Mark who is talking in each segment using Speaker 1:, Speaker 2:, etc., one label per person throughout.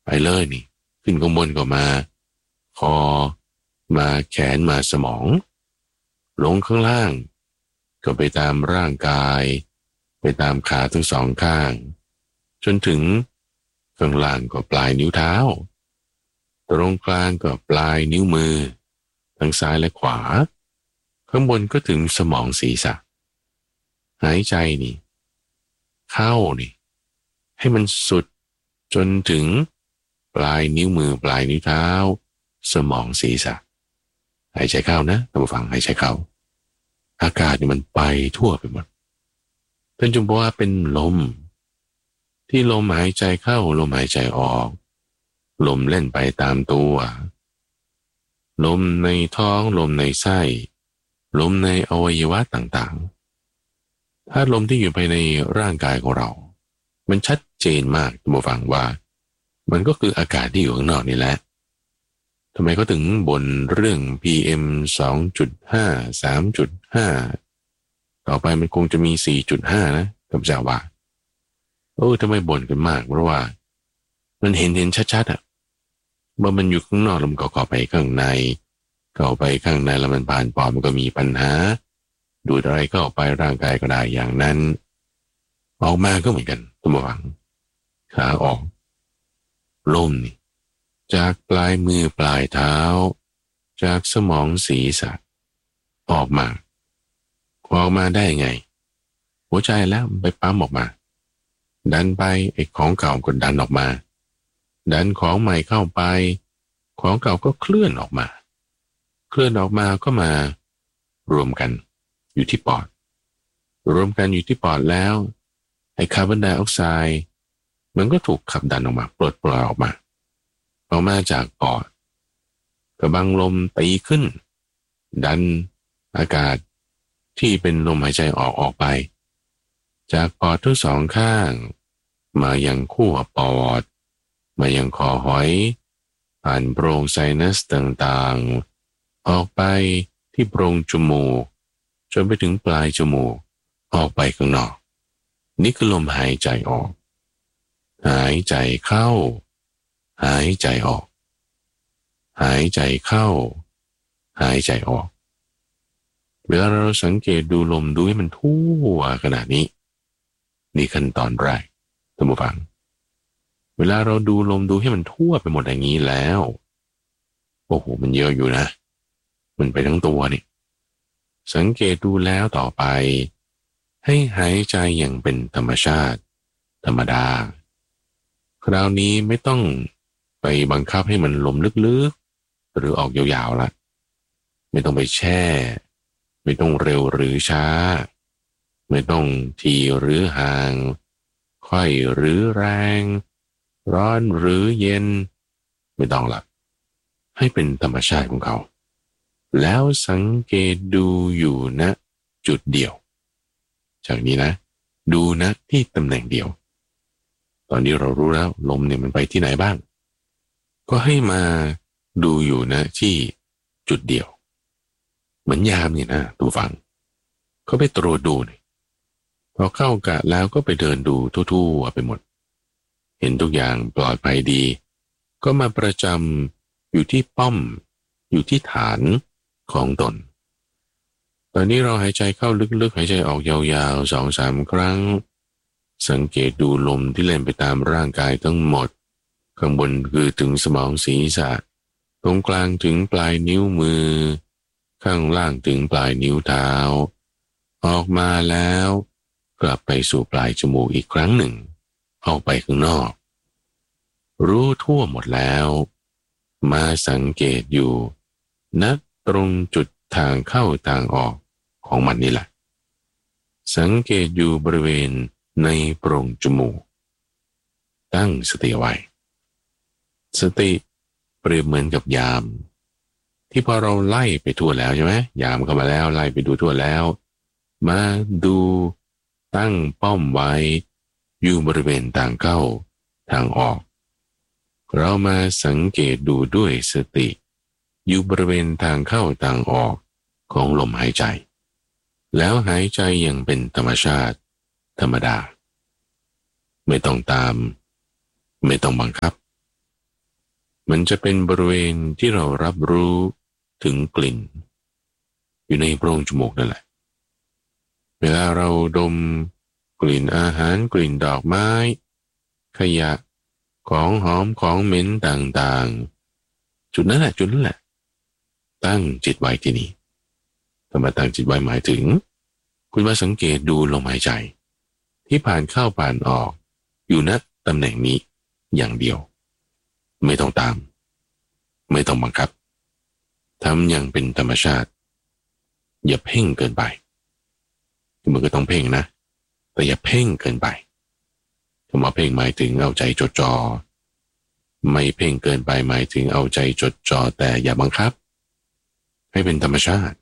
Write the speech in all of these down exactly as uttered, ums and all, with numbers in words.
Speaker 1: ไปเลยนี่ขึ้นข้างบนก็มาคอมาแขนมาสมองลงข้างล่างก็ไปตามร่างกายไปตามขาทั้งสองข้างจนถึงข้างล่างก็ปลายนิ้วเท้าตรงกลางก็ปลายนิ้วมือทั้งซ้ายและขวาข้างบนก็ถึงสมองศีรษะหายใจนี่เข้านี่ให้มันสุดจนถึงปลายนิ้วมือปลายนิ้วเท้าสมองศีรษะหายใจเข้านะท่านผู้ฟังหายใจเข้าอากาศนี่มันไปทั่วไปหมดท่านจงบอกว่าเป็นลมที่ลมหายใจเข้าลมหายใจออกลมเล่นไปตามตัวลมในท้องลมในไส้ลมในอวัยวะต่างๆถ้าลมที่อยู่ภายในร่างกายของเรามันชัดเจนมากท่านผู้ฟังว่ามันก็คืออากาศที่อยู่ข้างนอกนี่แหละทำไมเขาถึงบ่นเรื่อง พี เอ็ม สองจุดห้า สามจุดห้า ต่อไปมันคงจะมี สี่จุดห้า นะท่านผู้ชมว่าโอ้ทำไมบ่นกันมากเพราะว่ามันเห็นเห็นชัดๆอ่ะเมื่อมันอยู่ข้างนอกแล้วมันก็เข้าไปข้างในเข้าไปข้างในแล้วมันผ่านปอดมันก็มีปัญหาดูดอะไรก็ออกไปร่างกายก็ได้อย่างนั้นออกมาก็เหมือนกันท่านผู้ฟังขาออกลมนี่จากปลายมือปลายเท้าจากสมองศีรษะออกมาออกมาได้ไงหัวใจแล้วไปปั๊มออกมาดันไปไอ้ของเก่ากดดันออกมาดันของใหม่เข้าไปของเก่าก็เคลื่อนออกมาเคลื่อนออกมาก็มารวมกันอยู่ที่ปอดรวมกันอยู่ที่ปอดแล้วไอ้คาร์บอนไดออกไซด์มันก็ถูกขับดันออกมาปลดปล่อยออกมาออกมาจากปอดกระบังลมตีขึ้นดันอากาศที่เป็นลมหายใจออกออกไปจากปอดทั้งสองข้างมายังขั้วปอดมายังคอหอยผ่านโพรงไซนัสต่างๆออกไปที่โพรงจมูกจนไปถึงปลายจมูกออกไปข้างนอกนี่คือลมหายใจออกหายใจเข้าหายใจออกหายใจเข้าหายใจออกเวลาเราสังเกตดูลมดูให้มันทั่วขนาดนี้นี่ขั้นตอนแรกท่านผู้ฟังเวลาเราดูลมดูให้มันทั่วไปหมดอย่างนี้แล้วโอ้โหมันเยอะอยู่นะมันไปทั้งตัวนี่สังเกตดูแล้วต่อไปให้หายใจอย่างเป็นธรรมชาติธรรมดาคราวนี้ไม่ต้องไปบังคับให้มันลมลึกๆหรือออกยาวๆละไม่ต้องไปแช่ไม่ต้องเร็วหรือช้าไม่ต้องทีหรือห่างค่อยหรือแรงร้อนหรือเย็นไม่ต้องละให้เป็นธรรมชาติของเขาแล้วสังเกตดูอยู่ณจุดเดียวจากนี้นะดูณที่ตำแหน่งเดียวตอนนี้เรารู้แล้วลมเนี่ยมันไปที่ไหนบ้างก็ให้มาดูอยู่ณที่จุดเดียวเหมือนยามเนี่ยนะตูฟังเขาไปตรวจดูเนี่ยพอเข้ากะแล้วก็ไปเดินดูทั่วๆไปหมดเห็นทุกอย่างปลอดภัยดีก็มาประจำอยู่ที่ป้อมอยู่ที่ฐานของตนตอนนี้เราหายใจเข้าลึกๆหายใจออกยาวๆ สองสาม ครั้งสังเกตดูลมที่เล่นไปตามร่างกายทั้งหมดข้างบนคือถึงสมองศีรษะตรงกลางถึงปลายนิ้วมือข้างล่างถึงปลายนิ้วเท้าออกมาแล้วกลับไปสู่ปลายจมูกอีกครั้งหนึ่งออกไปข้างนอกรู้ทั่วหมดแล้วมาสังเกตอยู่ณตรงจุดทางเข้าทางออกของมันนี่แหละสังเกตอยู่บริเวณในโพรงจมูกตั้งสติไว้สติเปรียบเหมือนกับยามที่พอเราไล่ไปทั่วแล้วใช่ไหมยามเข้ามาแล้วไล่ไปดูทั่วแล้วมาดูตั้งป้อมไว้อยู่บริเวณทางเข้าทางออกเรามาสังเกตดูด้วยสติอยู่บริเวณทางเข้าทางออกของลมหายใจแล้วหายใจอย่างเป็นธรรมชาติธรรมดาไม่ต้องตามไม่ต้องบังคับมันจะเป็นบริเวณที่เรารับรู้ถึงกลิ่นอยู่ในโพรงจมูกนั่นแหละเวลาเราดมกลิ่นอาหารกลิ่นดอกไม้ขยะของหอมของเหม็นต่างๆจุดนั้นแหละจุดนั้นแหละตั้งจิตไว้ที่นี่ธรรมะตั้งจิตไว้หมายถึงคุณมาสังเกตดูลมหายใจที่ผ่านเข้าผ่านออกอยู่ณตำแหน่งนี้อย่างเดียวไม่ต้องตามไม่ต้องบังคับทำอย่างเป็นธรรมชาติอย่าเพ่งเกินไปมันก็ต้องเพ่งนะแต่อย่าเพ่งเกินไปคำว่าเพ่งหมายถึงเอาใจจดจ่อไม่เพ่งเกินไปหมายถึงเอาใจจดจ่อแต่อย่าบังคับให้เป็นธรรมชาติ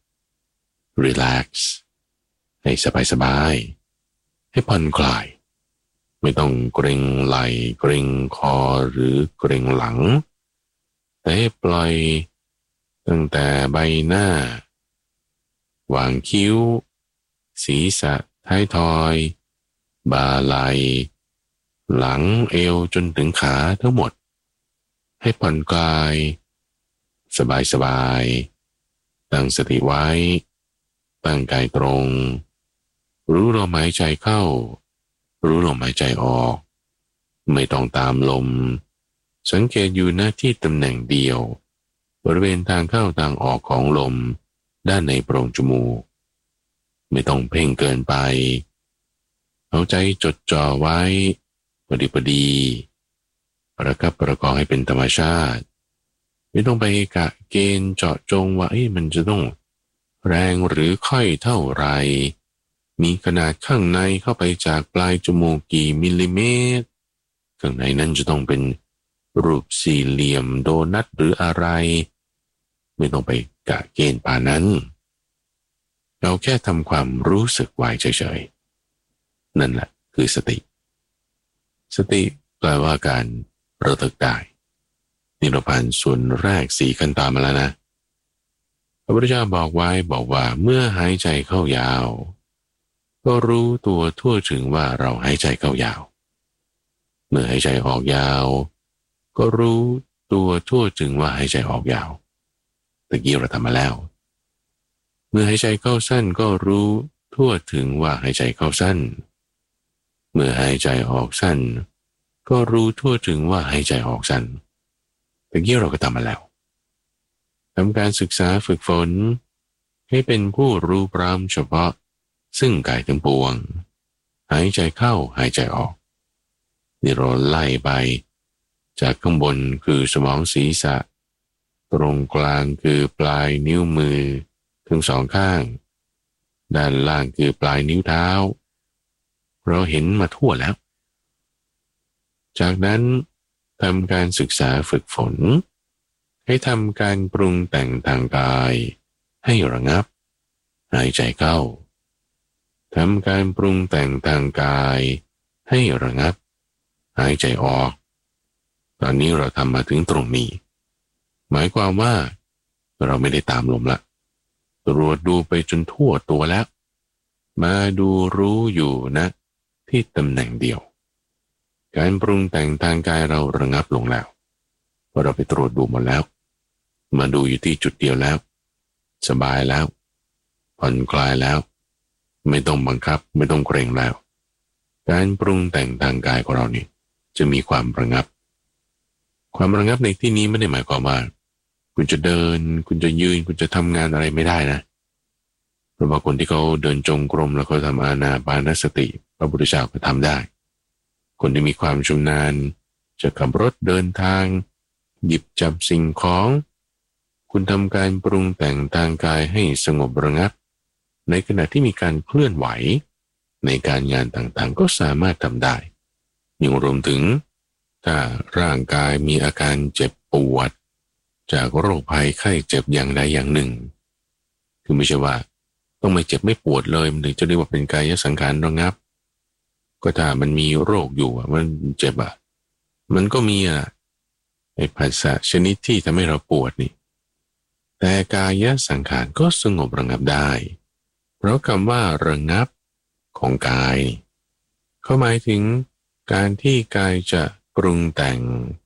Speaker 1: relax ให้สบายๆให้ผ่อนคลายไม่ต้องเกรงไหล่เกรงคอหรือเกรงหลังแต่ให้ปล่อยตั้งแต่ใบหน้าวางคิ้วศีรษะท้ายทอยบ่าไหล่หลังเอวจนถึงขาทั้งหมดให้ผ่อนคลายสบายสบายตั้งสติไว้ตั้งกายตรงรู้ลมหายใจเข้ารู้ลมหายใจออกไม่ต้องตามลมสังเกตอยู่หน้าที่ตำแหน่งเดียวบริเวณทางเข้าทางออกของลมด้านในโพรงจมูกไม่ต้องเพ่งเกินไปเอาใจจดจ่อไว้พอดีพอดีประคับประคองให้เป็นธรรมชาติไม่ต้องไปกะเกณฑ์เจาะจงว่าเอ้ยมันจะต้องแรงหรือค่อยเท่าไรมีขนาดข้างในเข้าไปจากปลายจมูกกี่มิลลิเมตรข้างในนั้นจะต้องเป็นรูปสี่เหลี่ยมโดนัทหรืออะไรไม่ต้องไปกะเกณฑ์ป่านั้นเราแค่ทำความรู้สึกไว้เฉยๆนั่นแหละคือสติสติแปลว่าการระลึกได้นี่เราผ่านส่วนแรกสี่ขั้นตอนมาแล้วนะพระพุทธเจ้าบอกไว้บอกว่าเมื่อหายใจเข้ายาวก็รู้ตัวทั่วถึงว่าเราหายใจเข้ายาวเมื่อหายใจออกยาวก็รู้ตัวทั่วถึงว่าหายใจออกยาวตะกี้เราทำมาแล้วเมื่อหายใจเข้าสั้นก็รู้ทั่วถึงว่าหายใจเข้าสั้นเมื่อหายใจออกสั้นก็รู้ทั่วถึงว่าหายใจออกสั้นตะกี้เราก็ทำมาแล้วทำการศึกษาฝึกฝนให้เป็นผู้รู้พร้อมเฉพาะซึ่งกายทั้งปวงหายใจเข้าหายใจออกนี่เราไล่ไปจากข้างบนคือสมองศีรษะตรงกลางคือปลายนิ้วมือทั้งสองข้างด้านล่างคือปลายนิ้วเท้าเราเห็นมาทั่วแล้วจากนั้นทำการศึกษาฝึกฝนให้ทำการปรุงแต่งทางกายให้ระงับหายใจเข้าทำการปรุงแต่งทางกายให้ระงับหายใจออกตอนนี้เราทำมาถึงตรงนี้หมายความว่าเราไม่ได้ตามลมละตรวจดูไปจนทั่วตัวแล้วมาดูรู้อยู่นะที่ตำแหน่งเดียวการปรุงแต่งทางกายเราระงับลงแล้วเพราะเราไปตรวจดูหมดแล้วมาดูอยู่ที่จุดเดียวแล้วสบายแล้วผ่อนคลายแล้วไม่ต้องบังคับไม่ต้องเกรงแล้วการปรุงแต่งทางกายของเรานี่จะมีความระงับความระงับในที่นี้ไม่ได้หมายความว่าคุณจะเดินคุณจะยืนคุณจะทำงานอะไรไม่ได้นะเพราะว่าคนที่เขาเดินจงกรมแล้วเขาทำอานาปานสติพระพุทธเจ้าก็ทำได้คนที่มีความชำนาญจะขับรถเดินทางหยิบจับสิ่งของคุณทำการปรุงแต่งทางกายให้สงบระงับในขณะที่มีการเคลื่อนไหวในการงานต่างๆก็สามารถทำได้ยังรวมถึงถ้าร่างกายมีอาการเจ็บปวดจากโรคภัยไข้เจ็บอย่างใดอย่างหนึ่งคือไม่ใช่ว่าต้องไม่เจ็บไม่ปวดเลยมันถึงจะเรียกว่าเป็นกายสังขารระงับก็ถ้ามันมีโรคอยู่มันเจ็บอ่ะมันก็มีอ่ะไอ้ภาษาชนิดที่ทำให้เราปวดนี่แต่กายสังขารก็สงบระงับได้เพราะคำว่าระงับของกายเขาหมายถึงการที่กายจะปรุงแต่ง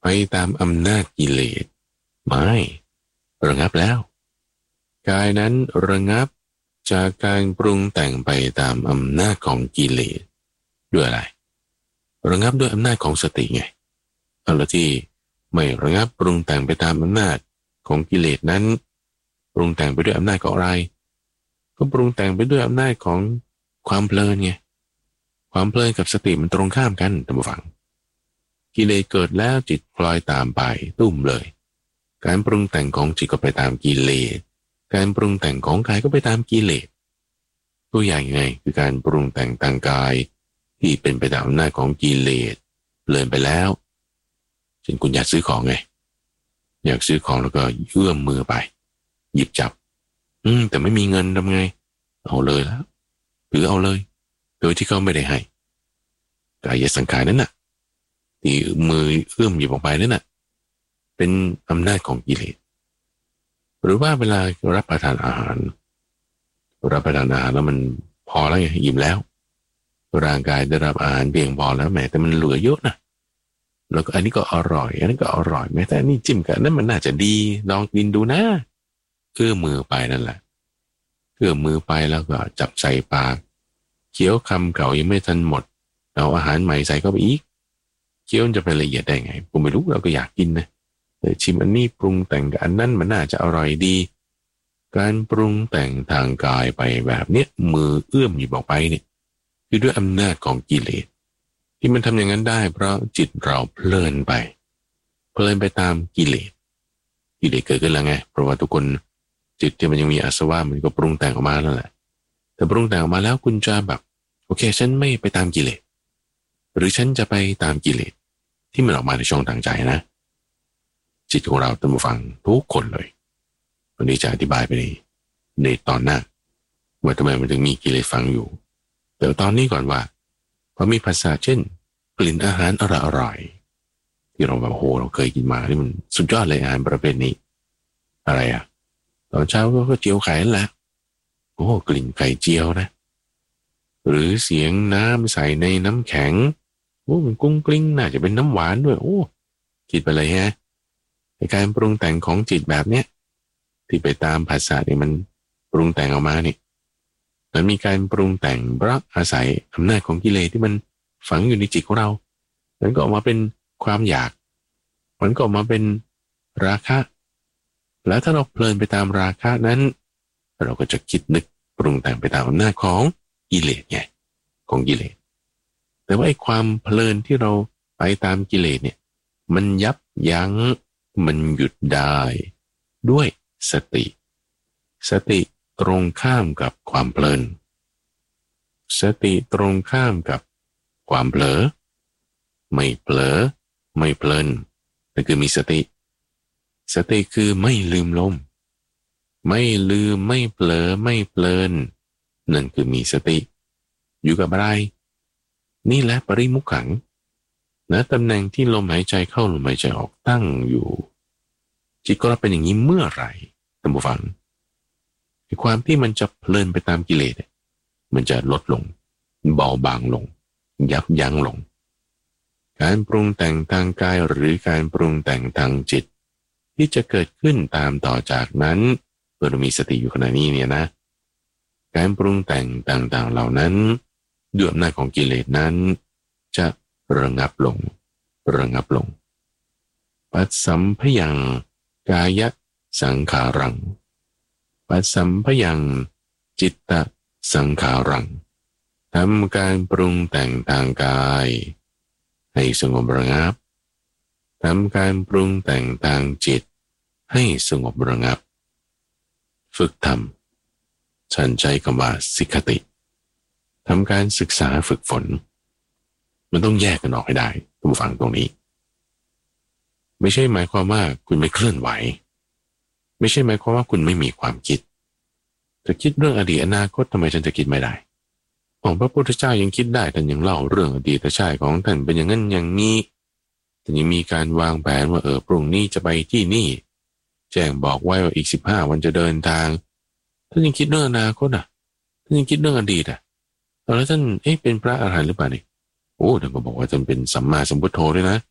Speaker 1: ไปตามอำนาจกิเลสไม่ระงับแล้วกายนั้นระงับจากการปรุงแต่งไปตามอำนาจของกิเลสด้วยอะไรระงับด้วยอำนาจของสติไงเอาละที่ไม่ระงับปรุงแต่งไปตามอำนาจของกิเลสนั้นปรุงแต่งไปด้วยอำนาจของอะไรก็ปรุงแต่งไปด้วยอำนาจของความเพลินไงความเพลินกับสติมันตรงข้ามกันท่านผู้ฟังกิเลสเกิดแล้วจิตพลอยตามไปตุ้มเลยการปรุงแต่งของจิตก็ไปตามกิเลสการปรุงแต่งของกายก็ไปตามกิเลสตัวอย่างยังไงคือการปรุงแต่งทางกายที่เป็นไปตามอำนาจของกิเลสเพลินไปแล้วเช่นคุณอยากซื้อของไงอยากซื้อของแล้วก็เอื้อมมือไปหยิบจับอืมแต่ไม่มีเงินทำไงเอาเลยแล้วหรือเอาเลยโดยที่เขาไม่ได้ให้กายสังขารนั้นน่ะที่มือเอื้อมหยิบออกไปนั่นน่ะเป็นอำนาจของกิเลสหรือว่าเวลารับประทานอาหารรับประทานอาหารแล้วมันพอแล้วไงอิ่มแล้วร่างกายได้รับอาหารเพียงพอแล้วแม้แต่มันเหลือเยอะนะแล้วก็อันนี้ก็อร่อยอันนี้ก็อร่อยแม้แต่นี่จิ้มกันนั่นมันน่าจะดีลองกินดูนะเอื้อมมือไปนั่นแหละเอื้อมมือไปแล้วก็จับใส่ปากเคี้ยวคำเก่ายังไม่ทันหมดเอาอาหารใหม่ใส่เข้าไปอีกเคี้ยวจะเป็นละเอียดได้ไงผมไม่รู้เราก็อยากกินนะแต่ชิมอันนี้ปรุงแต่งกับอันนั้นมันน่าจะอร่อยดีการปรุงแต่งทางกายไปแบบเนี้ยมือเอื้อมหยิบออกไปเนี่ยคือด้วยอำนาจของกิเลสที่มันทำอย่างนั้นได้เพราะจิตเราเพลินไปเพลินไปตามกิเลสกิเลสเกิดขึ้นแล้วไงเพราะว่าทุกคนจิตที่มันยังมีอาสวะมันก็ปรุงแต่งออกมาแล้วแหละแต่ปรุงแต่งออกมาแล้วคุณจะแบบโอเคฉันไม่ไปตามกิเลสหรือฉันจะไปตามกิเลสที่มันออกมาในช่องทางใจนะจิตของเราท่านผู้ฟังทุกคนเลยวันนี้จะอธิบายไปในในตอนหน้าว่าทำไมมันถึงมีกิเลสฝังอยู่แต่ตอนนี้ก่อนว่าพอมีภาษาเช่นกลิ่นอาหารอร่อยๆที่เราแบบโหเราเคยกินมาที่มันสุดยอดเลยอาหารประเภทนี้อะไรอ่ะตอนเช้าก็เจียวไข่นั่นแหละโอ้กลิ่นไข่เจียวนะหรือเสียงน้ำใส่ในน้ำแข็งโอ้มันกุ้งกลิ้งน่าจะเป็นน้ำหวานด้วยโอ้คิดไปเลยฮะในการปรุงแต่งของจิตแบบเนี้ยที่ไปตามภาษาเนี่ยมันปรุงแต่งออกมาเนี่ยมันมีการปรุงแต่งเพราะอาศัยอำนาจของกิเลสที่มันฝังอยู่ในจิตของเรามันก็ออกมาเป็นความอยากมันก็ออกมาเป็นราคะแล้วถ้าเราเพลินไปตามราคะนั้นเราก็จะคิดนึกปรุงแต่งไปตามอำนาจของกิเลสไงของกิเลสแต่ว่าไอ้ความเพลินที่เราไปตามกิเลสเนี่ยมันยับยั้งมันหยุดได้ด้วยสติสติตรงข้ามกับความเพลินสติตรงข้ามกับความเผลอไม่เผลอไม่เพลินนั่นคือมีสติสติคือไม่ลืมลมไม่ลืมไม่เผลอไม่เพลินนั่นคือมีสติอยู่กับอะไรนี่แหละปริมุขขังนะตำแหน่งที่ลมหายใจเข้าลมหายใจออกตั้งอยู่จิตก็รับเป็นอย่างนี้เมื่อไหร่ท่านผู้ฟังความที่มันจะเพลินไปตามกิเลสมันจะลดลงเบาบางลงยับยั้งลงการปรุงแต่งทางกายหรือการปรุงแต่งทางจิตที่จะเกิดขึ้นตามต่อจากนั้นเมื่อเรามีสติอยู่ขณะนี้เนี่ยนะการปรุงแต่งต่างๆเหล่านั้นด้วยอำนาจของกิเลสนั้นจะระงับลงระงับลงปัสสัมภยังกายสังขารังปัสสัมภยังจิตตสังขารังทำการปรุงแต่งทางกายให้สงบระงับทำการปรุงแต่งทางจิตให้สงบระงับฝึกทำฉันใช้คำว่าสิกขติทำการศึกษาฝึกฝนมันต้องแยกกันออกให้ได้ทุกฝั่งตรงนี้ไม่ใช่หมายความว่าคุณไม่เคลื่อนไหวไม่ใช่หมายความว่าคุณไม่มีความคิดจะคิดเรื่องอดีตอนาคตทำไมฉันจะคิดไม่ได้ของพระพุทธเจ้ายังคิดได้ท่านยังเล่าเรื่องอดีตชาติของท่านเป็นอย่างนั้นอย่างนี้แต่ยังมีการวางแผนว่าเออพรุ่งนี้จะไปที่นี่แจ้งบอกไว้ว่าอีกสิบห้าวันจะเดินทางท่านยังคิดเรื่องอนาคตอ่ะท่านยังคิดเรื่องอดีตอ่ะแล้วท่านเอ๊ะเป็นพระอรหันต์หรือเปล่านี่โอ้ท่านก็บอกว่าท่านเป็นสัมมาสัมพุทโธด้วยนะ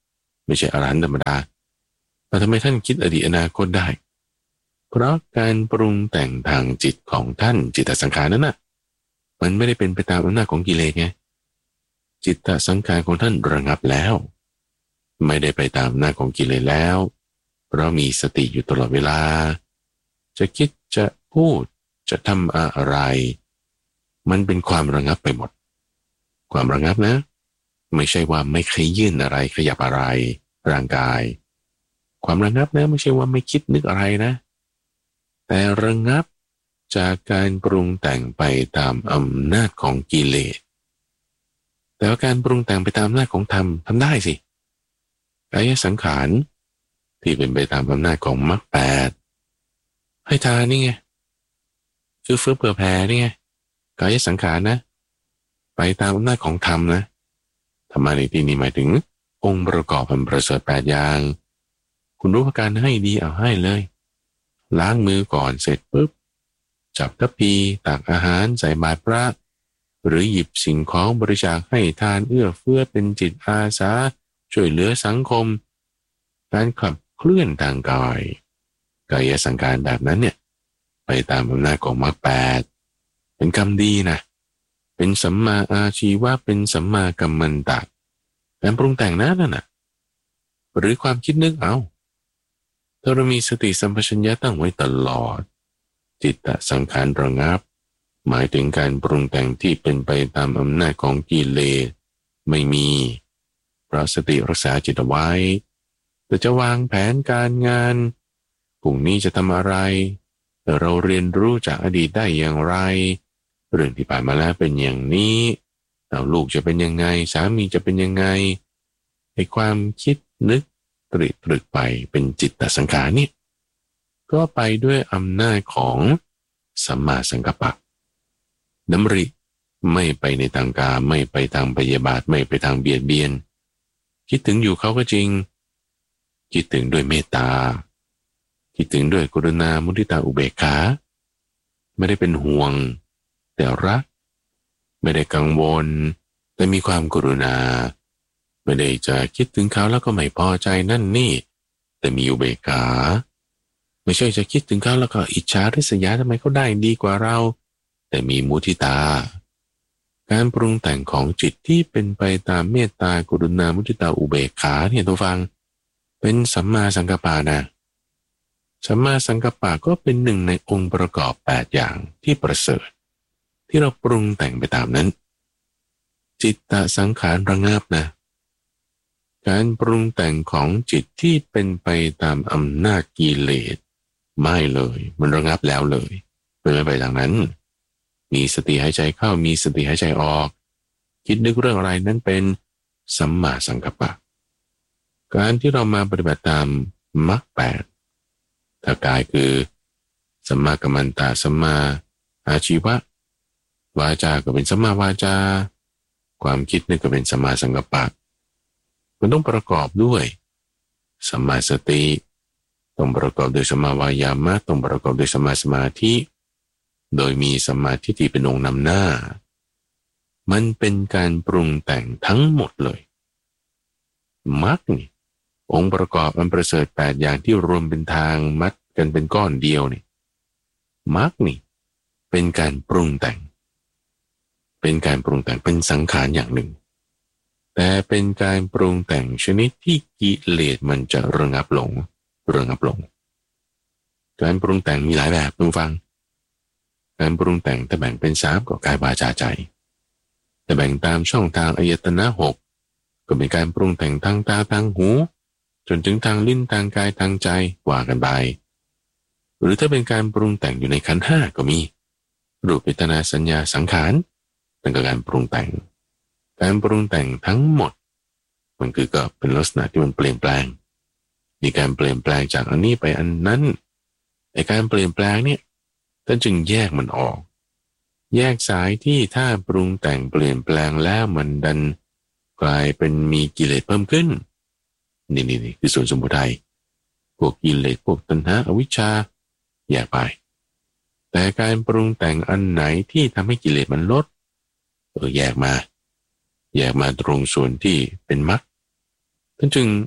Speaker 1: ไม่ใช่อรหันต์ธรรมดาแต่ทำไมท่านคิดอดีตอนาคตได้เพราะการปรุงแต่งทางจิตของท่านจิตตสังขารนั้นน่ะมันไม่ได้เป็นไปตามอำนาจของกิเลสไงจิตตสังขารของท่านระงับแล้วไม่ได้ไปตามอำนาจของกิเลสแล้วเพราะมีสติอยู่ตลอดเวลาจะคิดจะพูดจะทำอะไรมันเป็นความระงับไปหมดความระงับนะไม่ใช่ว่าไม่ขยื่นอะไรขยับอะไรร่างกายความระงับนะไม่ใช่ว่าไม่คิดนึกอะไรนะแต่ระงับจากการปรุงแต่งไปตามอำนาจของกิเลสแต่ว่าการปรุงแต่งไปตามอำนาจของธรรมทำได้สิกายสังขารที่เป็นไปตามอำนาจของมรรคแปดให้ทานนี่ไงคือเฟื้อเผื่อแผ่นี่ไงกายสังขารนะไปตามอำนาจของธรรมนะธรรมะในที่นี้หมายถึงองค์ประกอบอันประเสริฐแปดอย่างคุณรู้ประการให้ดีเอาให้เลยล้างมือก่อนเสร็จปุ๊บจับทัพพีตักอาหารใส่บาตรพระหรือหยิบสิ่งของบริจาคให้ทานเอื้อเฟื้อเป็นจิตอาสาช่วยเหลือสังคมการขับเคลื่อนทางกายกายสังขารแบบนั้นเนี่ยไปตามอำนาจของมรรคแปดเป็นกรรมดีนะเป็นสัมมาอาชีวะเป็นสัมมากัมมันตะการปรุงแต่งนั้นน่ะหรือความคิดนึกเอาถ้าเรามีสติสัมปชัญญะตั้งไว้ตลอดจิตตสังขารระงับหมายถึงการปรุงแต่งที่เป็นไปตามอำนาจของกิเลสไม่มีเพราะสติรักษาจิตไว้แต่จะวางแผนการงานพรุ่งนี้จะทำอะไรเราเรียนรู้จากอดีตได้อย่างไรเรื่องที่ผ่านมาแล้วเป็นอย่างนี้เอาลูกจะเป็นยังไงสามีจะเป็นยังไงไอ้ความคิดนึกตรึกตรึกไปเป็นจิตตสังขารนี่ก็ไปด้วยอำนาจของสัมมาสังกัปปะดำริไม่ไปในทางกามไม่ไปทางพยาบาทไม่ไปทางเบียดเบียนคิดถึงอยู่เขาก็จริงคิดถึงด้วยเมตตาคิดถึงด้วยกรุณามุทิตาอุเบกขาไม่ได้เป็นห่วงแต่รักไม่ได้กังวลแต่มีความกรุณาไม่ได้จะคิดถึงเขาแล้วก็ไม่พอใจนั่นนี่แต่มีอุเบกขาไม่ใช่จะคิดถึงเขาแล้วก็อิจฉาริษยาทำไมเขาได้ดีกว่าเราแต่มีมุทิตาการปรุงแต่งของจิตที่เป็นไปตามเมตตากรุณามุทิตาอุเบกขาเนี่ยทุกฟังเป็นสัมมาสังกัปปะนะสัมมาสังกัปปะก็เป็นหนึ่งในองค์ประกอบแปดอย่างที่ประเสริฐที่เราปรุงแต่งไปตามนั้นจิตตสังขารระงับนะการปรุงแต่งของจิตที่เป็นไปตามอำนาจกิเลสไม่เลยมันระงับแล้วเลยเป็นไม่ไปทางนั้นมีสติหายใจเข้ามีสติหายใจออกคิดนึกเรื่องอะไรนั้นเป็นสัมมาสังกัปปะการที่เรามาปฏิบัติตามมรรคแปดถ้ากายคือสัมมากัมมันตะสัมมาอาชีวะวาจาก็เป็นสัมมาวาจาความคิดนึกก็เป็นสัมมาสังกัปปะมันต้องประกอบด้วยสัมมาสติต้องประกอบด้วยสัมมาวายามะต้องประกอบด้วยสัมมาสมาธิโดยมีสัมมาทิฏฐิเป็นองค์นำหน้ามันเป็นการปรุงแต่งทั้งหมดเลยมรรคนี่องค์ประกอบอันประเสริฐแปดอย่างที่รวมเป็นทางมัดกันเป็นก้อนเดียวนี่มรรคนี่เป็นการปรุงแต่งเป็นการปรุงแต่งเป็นสังขารอย่างหนึ่งแต่เป็นการปรุงแต่งชนิดที่กิเลสมันจะระงับลงระงับลงการปรุงแต่งมีหลายแบบทุกฟังการปรุงแต่งถ้าแบ่งเป็นสามก็กายวาจาใจแต่แบ่งตามช่องทางอายตนะหกก็เป็นการปรุงแต่งทางตาทางหูจนถึงทางลิ้นทางกายทางใจว่ากันไปหรือถ้าเป็นการปรุงแต่งอยู่ในขันธ์ห้าก็มีรูปเวทนาสัญญาสังขารนั่นก็การปรุงแต่งการปรุงแต่งทั้งหมดมันคือก็เป็นลักษณะที่มันเปลี่ยนแปลงมีการเปลี่ยนแปลงจากอันนี้ไปอันนั้นไอ้การเปลี่ยนแปลงเนี่ยท่านจึงแยกมันออกแยกสายที่ถ้าปรุงแต่งเปลี่ยนแปลงแล้วมันดันกลายเป็นมีกิเลสเพิ่มขึ้นนี่นี่นี่คือส่วนสมุทัยพวกกิเลสพวกตัณหาอวิชชาแยกไปแต่การปรุงแต่งอันไหนที่ทำให้กิเลสมันลดเออแยกมาแยกมาตรงส่วนที่เป็นมรรคท่านจึง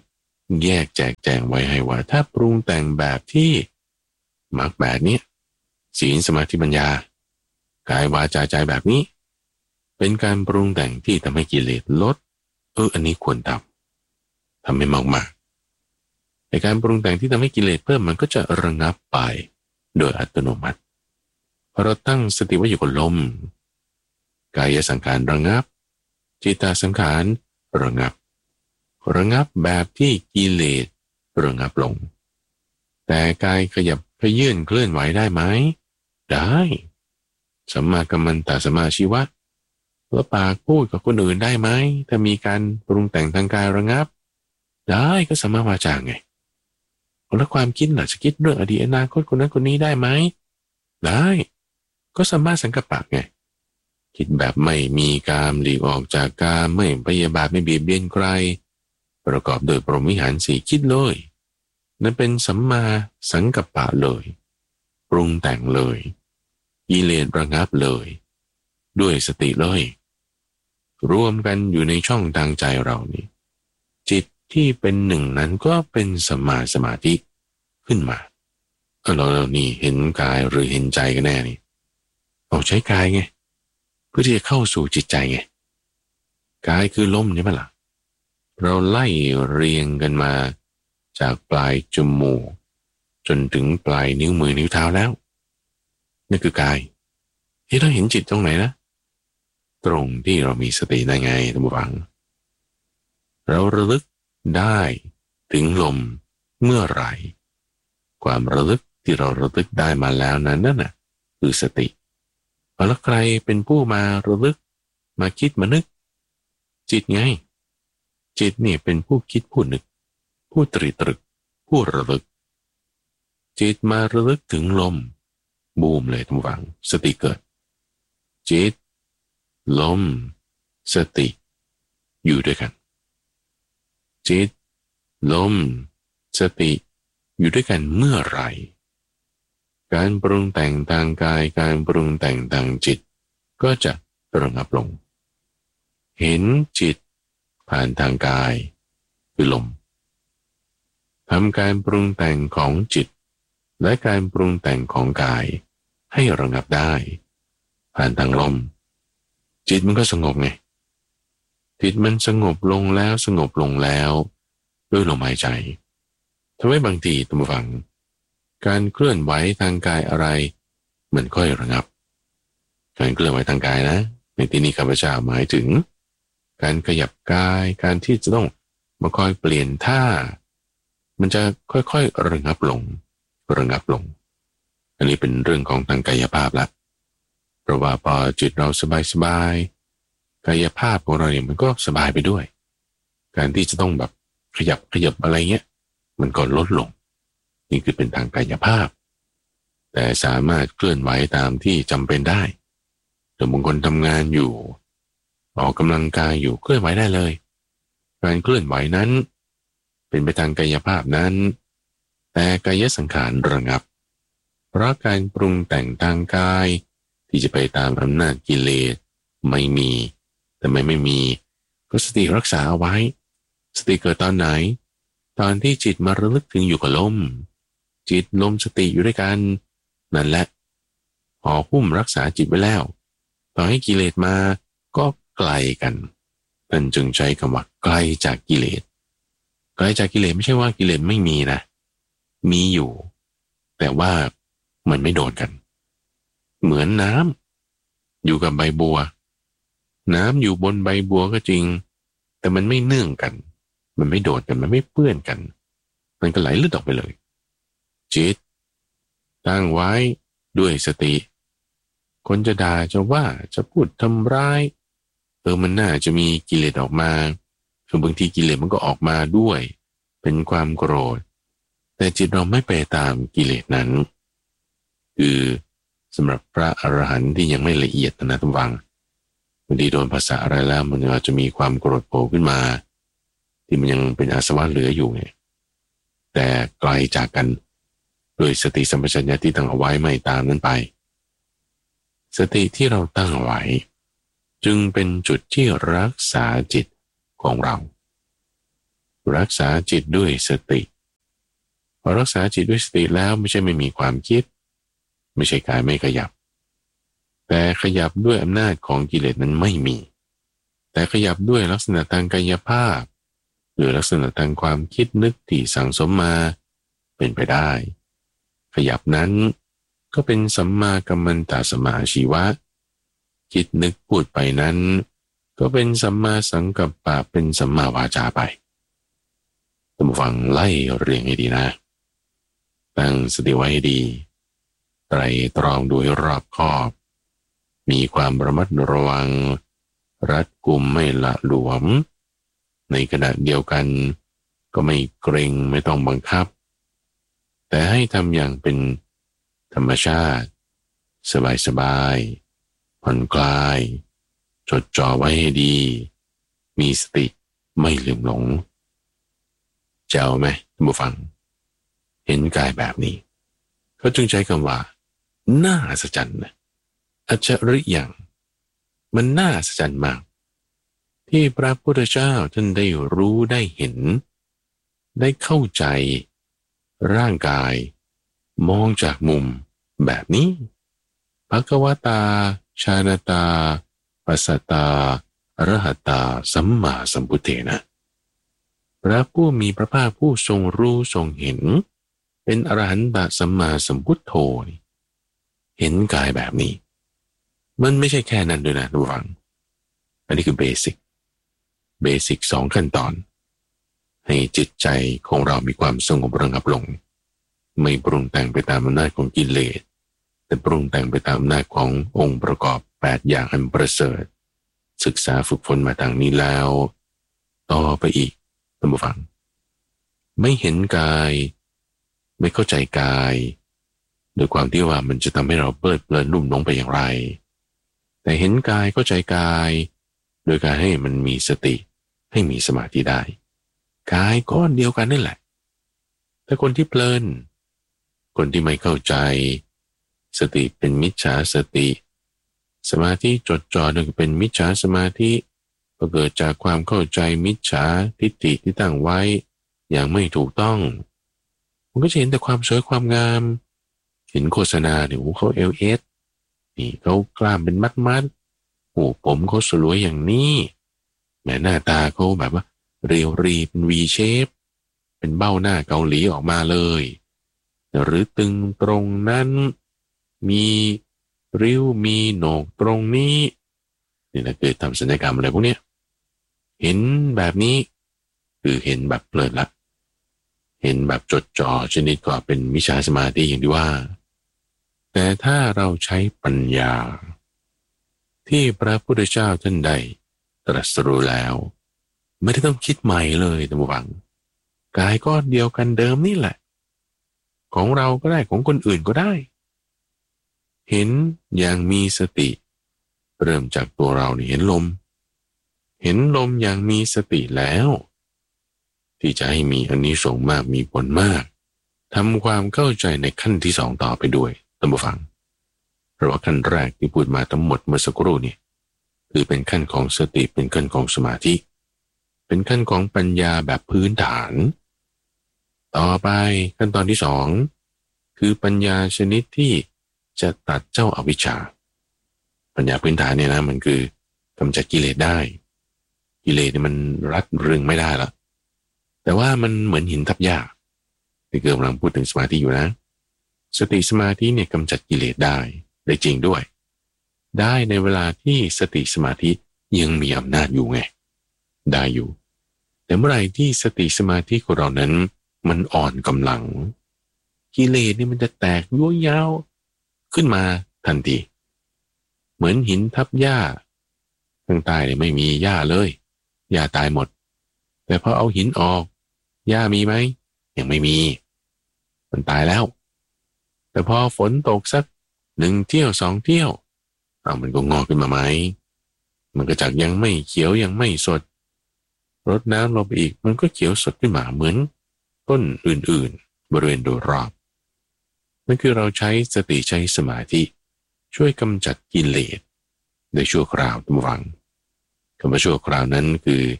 Speaker 1: แยกแจกแจงไว้ให้ว่าถ้าปรุงแต่งแบบที่มักแบบนี้ศีลสมาธิปัญญากายวาจาใจแบบนี้เป็นการปรุงแต่งที่ทำให้กิเลสลดเอออันนี้ควรทำทำให้มากๆในการปรุงแต่งที่ทำให้กิเลสเพิ่มมันก็จะระงับไปโดยอัตโนมัติพอเราตั้งสติไว้อยู่กับลมกายสังขารระงับจิตตสังขารระงับระงับแบบที่กิเลสระงับลงแต่กายขยับขยื่นเคลื่อนไหวได้ไหมได้สัมมากัมมันตสัมมาชีวะแล้วปากพูดกับคนอื่นได้ไหมถ้ามีการปรุงแต่งทางกายระงับได้ก็สัมมาวาจาไงแล้วความคิดล่ะจะคิดเรื่องอดีตอนาคตคนนั้นคนนี้ได้ไหมได้ก็สัมมาสังกัปปะไงคิดแบบไม่มีกามหลีกออกจากกามไม่พยาบาทไม่เบียดเบียนใครประกอบโดยพรหมวิหารสี่คิดเลยนั่นเป็นสัมมาสังกัปปะเลยปรุงแต่งเลยกิเลสระงับเลยด้วยสติเลยรวมกันอยู่ในช่องทางใจเรานี่จิตที่เป็นหนึ่งนั้นก็เป็นสัมมาสมาธิขึ้นมาเออเราเรานี่เห็นกายหรือเห็นใจกันแน่นี่เอาใช้กายไงเพื่อที่จะเข้าสู่จิตใจไงกายคือลมใช่ไหมล่ะเราไล่เรียงกันมาจากปลายจมูกจนถึงปลายนิ้วมือนิ้วเท้าแล้วนี่คือกายเฮ้ยเราเห็นจิตตรงไหนนะตรงที่เรามีสติได้ไงท่านผู้ฟังเราระลึกได้ถึงลมเมื่อไหร่ความระลึกที่เราระลึกได้มาแล้วนั้นนั่นน่ะคือสติแล้วใครเป็นผู้มาระลึกมาคิดมานึกจิตไงจิตนี่เป็นผู้คิดผู้นึกผู้ตรีตรึกผู้ระลึกจิตมาระลึกถึงลมบูมเลยท่านผู้ฟังสติเกิดจิตลมสติอยู่ด้วยกันจิตลมสติอยู่ด้วยกันเมื่อไหร่การปรุงแต่งทางกายการปรุงแต่งทางจิตก็จะระงับลงเห็นจิตผ่านทางกายคือลมทำการปรุงแต่งของจิตและการปรุงแต่งของกายให้ระงับได้ผ่านทางลมจิตมันก็สงบไงจิตมันสงบลงแล้วสงบลงแล้วด้วยลมหายใจทำให้บางทีท่านผู้ฟังการเคลื่อนไหวทางกายอะไรมันค่อยระงับการเคลื่อนไหวทางกายนะในที่นี้ข้าพเจ้าหมายถึงการขยับกายการที่จะต้องมาคอยเปลี่ยนท่ามันจะค่อยๆระงับลงระงับลงอันนี้เป็นเรื่องของทางกายภาพละเพราะว่าพอจิตเราสบายๆกายภาพของเราเนี่ยมันก็สบายไปด้วยการที่จะต้องแบบขยับขยับอะไรเงี้ยมันก็ลดลงนี่คือเป็นทางกายภาพแต่สามารถเคลื่อนไหวตามที่จำเป็นได้แต่บางคนทำงานอยู่ออกกำลังกายอยู่เคลื่อนไหวได้เลยการเคลื่อนไหวนั้นเป็นไปทางกายภาพนั้นแต่กายสังขารระงับเพราะการปรุงแต่งทางกายที่จะไปตามอำนาจกิเลสไม่มีแต่ไม่ไม่มีก็สติรักษาเอาไว้สติเกิดตอนไหนตอนที่จิตมาระลึกถึงอยู่กับลมจิตลมสติอยู่ด้วยกันนั่นแหละห่อหุ้มรักษาจิตไว้แล้วต่อให้กิเลสมาก็ไกลกันท่านจึงใช้คำว่าไกลจากกิเลสไกลจากกิเลสไม่ใช่ว่ากิเลสไม่มีนะมีอยู่แต่ว่ามันไม่โดนกันเหมือนน้ำอยู่กับใบบัวน้ำอยู่บนใบบัวก็จริงแต่มันไม่เนื่องกันมันไม่โดดกันมันไม่เปื้อนกันมันก็ไหลลื่นออกไปเลยจิตตั้งไว้ด้วยสติคนจะด่าจะว่าจะพูดทำร้ายเออมันน่าจะมีกิเลสออกมาคือบางทีกิเลสมันก็ออกมาด้วยเป็นความโกรธแต่จิตเราไม่ไปตามกิเลสนั้นคือสำหรับพระอรหันต์ที่ยังไม่ละเอียดนะทุกฝังบางทีโดนภาษาอะไรแล้วมันอาจจะมีความโกรธโผล่ขึ้นมาที่มันยังเป็นอาสวะเหลืออยู่ไงแต่ไกลจากกันโดยสติสัมปชัญญะที่ตั้งเอาไว้ไม่ตามนั้นไปสติที่เราตั้งเอาไว้จึงเป็นจุดที่รักษาจิตของเรารักษาจิตด้วยสติพอรักษาจิตด้วยสติแล้วไม่ใช่ไม่มีความคิดไม่ใช่กายไม่ขยับแต่ขยับด้วยอำนาจของกิเลสนั้นไม่มีแต่ขยับด้วยลักษณะทางกายภาพหรือลักษณะทางความคิดนึกที่สั่งสมมาเป็นไปได้ขยับนั้นก็เป็นสัมมากัมมันตสัมมาอาชีวะคิดนึกพูดไปนั้นก็เป็นสัมมาสังกัปปะเป็นสัมมาวาจาไปท่านผู้ฟังไล่เรียงให้ดีนะตั้งสติไว้ให้ดีไตรตรองโดยรอบคอบมีความระมัดระวังรัดกุมไม่ละหลวมในขณะเดียวกันก็ไม่เกรงไม่ต้องบังคับแต่ให้ทำอย่างเป็นธรรมชาติสบายๆผ่อนคลายจดจ่อไว้ให้ดีมีสติไม่ลืมหลงเจ้าไหมท่านผู้ฟังเห็นกายแบบนี้เขาจึงใช้คำว่าน่าอัศจรรย์นะอัจฉริยะมันน่าอัศจรรย์มากที่พระพุทธเจ้าท่านได้รู้ได้เห็นได้เข้าใจร่างกายมองจากมุมแบบนี้ภควตาชานตาปัสสตาอรหัตตาสัมมาสัมพุทเถนะพระผู้มีพระภาคผู้ทรงรู้ทรงเห็นเป็นอรหันตสัมมาสัมพุทโธเห็นกายแบบนี้มันไม่ใช่แค่นั้นด้วยนะทุกฝังอันนี้คือเบสิกเบสิกสองขั้นตอนให้จิตใจของเรามีความสงบระงับลงไม่ปรุงแต่งไปตามอำนาจของกิเลสแต่ปรุงแต่งไปตามอำนาจขององค์ประกอบแปดอย่างอันประเสริฐศึกษาฝึกฝนมาทางนี้แล้วต่อไปอีกท่านผู้ฟังไม่เห็นกายไม่เข้าใจกายโดยความที่ว่ามันจะทำให้เราเพลิดเพลินลุ่มหลงไปอย่างไรแต่เห็นกายเข้าใจกายโดยการให้มันมีสติให้มีสมาธิได้กายก้อนเดียวกันนี่แหละแต่คนที่เพลินคนที่ไม่เข้าใจสติเป็นมิจฉาสติสมาธิจดจ่อนั่นเป็นมิจฉาสมาธิก็เกิดจากความเข้าใจมิจฉาทิฏฐิที่ตั้งไว้อย่างไม่ถูกต้องมันก็จะเห็นแต่ความสวยความงามเห็นโฆษณาเนี่ยโอ้เขาเอลเอสนี่เขากล้ามเป็นมัดมัดโอ้ผมเขาสวยอย่างนี้แม้หน้าตาเขาแบบว่าเรียวรีเป็น V shape เป็นเบ้าหน้าเกาหลีออกมาเลยหรือตึงตรงนั้นมีริ้วมีโหนกตรงนี้นี่นะเกิดทำศัลยกรรมอะไรพวกเนี้ยเห็นแบบนี้คือเห็นแบบเพลินละเห็นแบบจดจ่อชนิดก็เป็นมิจฉาสมาธิอย่างที่ว่าแต่ถ้าเราใช้ปัญญาที่พระพุทธเจ้าท่านใดตรัสรู้แล้วไม่ได้ต้องคิดใหม่เลยท่านผู้ฟังกายก็เดียวกันเดิมนี่แหละของเราก็ได้ของคนอื่นก็ได้เห็นอย่างมีสติเริ่มจากตัวเรานี่เห็นลมเห็นลมอย่างมีสติแล้วที่จะให้มีอานิสงส์มากมีผลมากทำความเข้าใจในขั้นที่สองต่อไปด้วยท่านผู้ฟังเพราะว่าขั้นแรกที่พูดมาทั้งหมดเมื่อสักครู่นี่คือเป็นขั้นของสติเป็นขั้นของสมาธิเป็นขั้นของปัญญาแบบพื้นฐานต่อไปขั้นตอนที่สองคือปัญญาชนิดที่จะตัดเจ้าอวิชชาปัญญาพื้นฐานเนี่ยนะมันคือกำจัดกิเลสได้กิเลสเนี่ยมันรัดรึงไม่ได้ละแต่ว่ามันเหมือนหินทับหญ้าที่เกิดกำลังพูดถึงสมาธิอยู่นะสติสมาธิเนี่ยกำจัดกิเลสได้ได้จริงด้วยได้ในเวลาที่สติสมาธิยังมีอำนาจอยู่ไงได้อยู่แต่เมื่อไหร่ที่สติสมาธิของเรานั้นมันอ่อนกำลังกิเลสนี่มันจะแตกยั่วยาวขึ้นมาทันทีเหมือนหินทับหญ้าข้างใต้เนี่ยไม่มีหญ้าเลยหญ้าตายหมดแต่พอเอาหินออกหญ้ามีไหมยังไม่มีมันตายแล้วแต่พอฝนตกสักหนึ่งเที่ยวสองเที่ยวเอามันก็งอกขึ้นมาไหมมันก็จากยังไม่เขียวยังไม่สดรดน้ำลงไปอีกมันก็เขียวสดขึ้นมาเหมือนต้นอื่นๆบริเวณโดยรอบนั่นคือเราใช้สติใช้สมาธิช่วยกำจัดกิเลสในชั่วคราวทุกวังคำว่าชั่วคราวนั้นคือ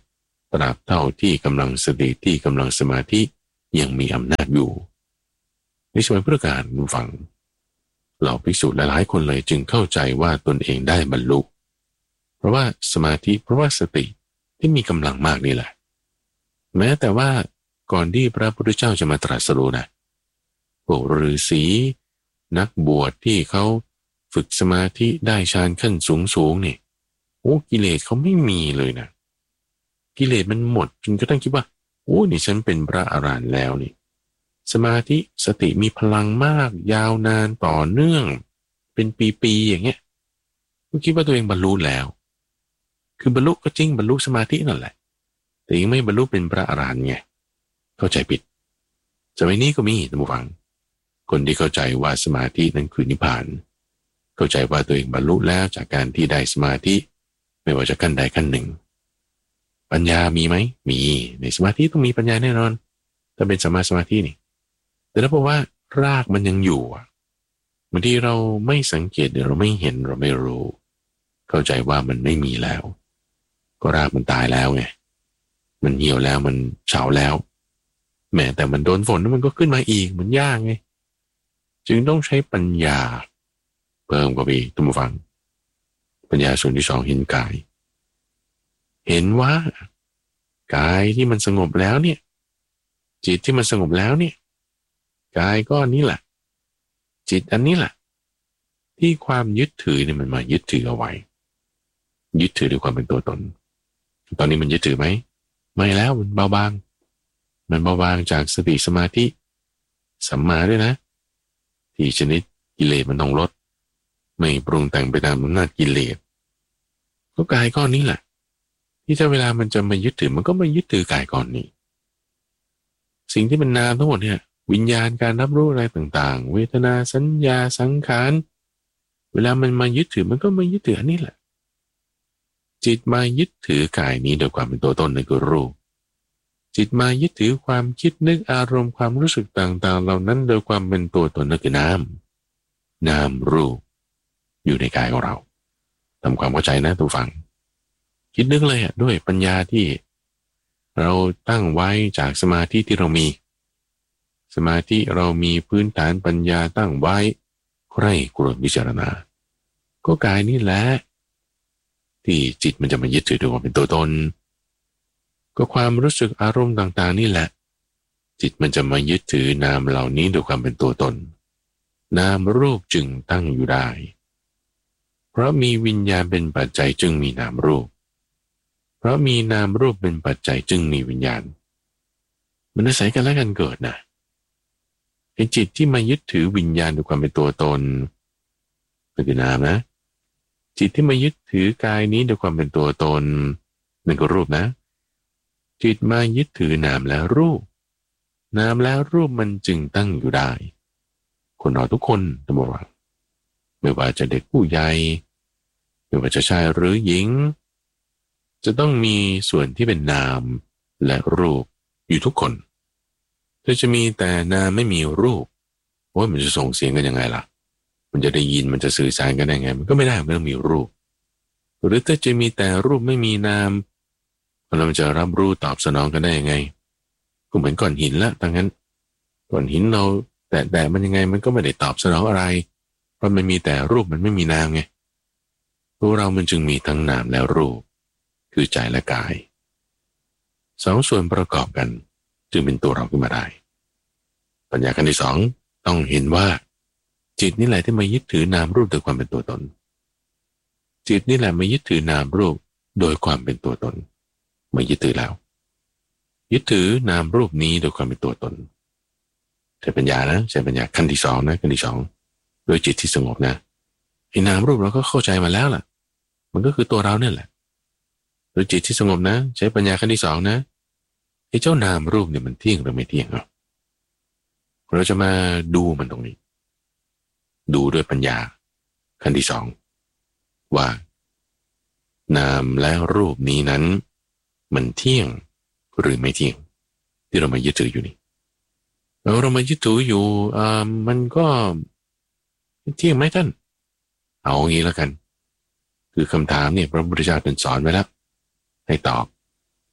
Speaker 1: ตราบเท่าที่กำลังสติที่กำลังสมาธิยังมีอำนาจอยู่ในสมัยพุทธกาลฟังเหล่าภิกษุหลายๆคนเลยจึงเข้าใจว่าตนเองได้บรรลุเพราะว่าสมาธิเพราะว่าสติที่มีกำลังมากนี่แหละแม้แต่ว่าก่อนที่พระพุทธเจ้าจะมาตรัสรู้นะพวกฤาษีนักบวชที่เขาฝึกสมาธิได้ฌานขั้นสูงสูงนี่โอ้กิเลสเขาไม่มีเลยนะกิเลสมันหมดจนกระทั่งคิดว่าโอ้นี่ฉันเป็นพระอรหันต์แล้วนี่สมาธิสติมีพลังมากยาวนานต่อเนื่องเป็นปีๆอย่างเงี้ยก็คิดว่าตัวเองบรรลุแล้วคือบรรลุก็จริงบรรลุสมาธินั่นแหละแต่ยังไม่บรรลุเป็นพระอรหันต์ไงเข้าใจผิดสมัยนี้ก็มีท่านผู้ฟังคนที่เข้าใจว่าสมาธินั้นคือนิพพานเข้าใจว่าตัวเองบรรลุแล้วจากการที่ได้สมาธิไม่ว่าจะขั้นใดขั้นหนึ่งปัญญามีไหมมีในสมาธิต้องมีปัญญาแน่นอนถ้าเป็นสัมมาสมาธินี่แต่ถ้าบอกว่ารากมันยังอยู่บางทีเราไม่สังเกตหรือเราไม่เห็นเราไม่รู้เข้าใจว่ามันไม่มีแล้วก็รากมันตายแล้วไงมันเหี่ยวแล้วมันเฉาแล้วแม้แต่มันโดนฝนมันก็ขึ้นมาอีกมันยากไงจึงต้องใช้ปัญญาเพิ่มกว่าอีกท่านผู้ฟังปัญญาส่วนที่สองเห็นกายเห็นว่ากายที่มันสงบแล้วเนี่ยจิตที่มันสงบแล้วเนี่ยกายก็นี้แหละจิตอันนี้แหละที่ความยึดถือเนี่ยมันมายึดถือเอาไว้ยึดถือด้วยความเป็นตัวตนตอนนี้มันยึดถือไหมไม่แล้วมันเบาบางมันเบาบางจากสติสมาธิสัมมาด้วยนะที่ชนิดกิเลสมันต้องลดไม่ปรุงแต่งไปตามอำนาจกิเลสก็กายก้อนนี้แหละที่ถ้าเวลามันจะมายึดถือมันก็มายึดถือกายก้อนนี้สิ่งที่เป็นนามทั้งหมดเนี่ยวิญญาณการรับรู้อะไรต่างๆเวทนาสัญญาสังขารเวลามันมายึดถือมันก็มายึดถืออันนี้แหละจิตมายึดถือกายนี้โดยความเป็นตัวตนนั่นคือรูปจิตมายึดถือความคิดนึกอารมณ์ความรู้สึกต่างๆเหล่านั้นโดยความเป็นตัวตนนั่นคือนามนามรูปอยู่ในกายของเราทำความเข้าใจนะทุกฝั่งคิดนึกเลยอ่ะด้วยปัญญาที่เราตั้งไว้จากสมาธิที่เรามีสมาธิเรามีพื้นฐานปัญญาตั้งไว้ใคร่ครวญพิจารณาก็กายนี่แหละที่จิตมันจะมายึดถือด้วยความเป็นตัวตนก็ความรู้สึกอารมณ์ต่างๆนี่แหละจิตมันจะมายึดถือนามเหล่านี้ด้วยความเป็นตัวตนนามรูปจึงตั้งอยู่ได้เพราะมีวิญญาณเป็นปัจจัยจึงมีนามรูปเพราะมีนามรูปเป็นปัจจัยจึงมีวิญญาณมันอาศัยกันและกันเกิดนะไอ้จิตที่มายึดถือวิญญาณด้วยความเป็นตัวตนนั่นคือนามนะจิตที่มายึดถือกายนี้ด้วยความเป็นตัวตนนั่นก็รูปนะจิตมายึดถือนามและรูปนามและรูปมันจึงตั้งอยู่ได้คนเราทุกคนจะบอกว่าไม่ว่าจะเด็กผู้ใหญ่ไม่ว่าจะชายหรือหญิงจะต้องมีส่วนที่เป็นนามและรูปอยู่ทุกคนถ้าจะมีแต่นามไม่มีรูปว่ามันจะส่งเสียงกันยังไงล่ะมันจะได้ยินมันจะสื่อสารกันได้ไงมันก็ไม่ได้มันต้องมีรูปหรือถ้าจะมีแต่รูปไม่มีนามเราจะรับรู้ตอบสนองกันได้ยังไงก็เหมือนก้อนหินละดังนั้นก้อนหินเราแต่แต่มันยังไงมันก็ไม่ได้ตอบสนองอะไรเพราะมันมีแต่รูปมันไม่มีนามไงตัวเรามันจึงมีทั้งนามและรูปคือใจและกายสองส่วนประกอบกันจึงเป็นตัวเราขึ้นมาได้ปัญญาขั้นที่สองต้องเห็นว่าจิตนี่แหละที่มายึดถือนามรูปโดยความเป็นตัวตนจิตนี่แหละมายึดถือนามรูปโดยความเป็นตัวตนมายึดถือแล้วยึดถือนามรูปนี้โดยความเป็นตัวตนใช้ปัญญานะใช้ปัญญาขั้นที่สองนะขั้นที่สองโดยจิตที่สงบนะไอ้นามรูปเราก็เข้าใจมาแล้วล่ะมันก็คือตัวเราเนี่ยแหละโดยจิตที่สงบนะใช้ปัญญาขั้นที่สองนะไอ้เจ้านามรูปเนี่ยมันเที่ยงหรือไม่เที่ยงอ่ะเราจะมาดูมันตรงนี้ดูด้วยปัญญาขั้นที่สองว่านามและรูปนี้นั้นมันเที่ยงหรือไม่เที่ยงที่เรามายึดถืออยู่นี่แล้วเรามายึดถืออยู่อ่ามันก็เที่ยงไหมท่านเอางี้แล้วกันคือคำถามเนี่ยพระพุทธเจ้าท่านสอนไว้แล้วให้ตอบ